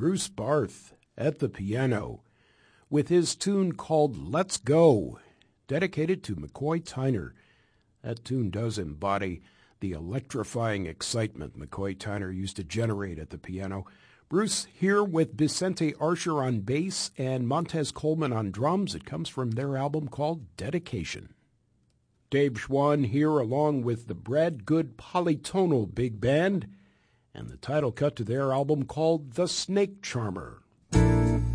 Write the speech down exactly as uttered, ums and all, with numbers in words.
Bruce Barth at the piano with his tune called Let's Go, dedicated to McCoy Tyner. That tune does embody the electrifying excitement McCoy Tyner used to generate at the piano. Bruce here with Vicente Archer on bass and Montez Coleman on drums. It comes from their album called Dedication. Dave Schwann here along with the Brad Good Polytonal Big Band and the title cut to their album called The Snake Charmer.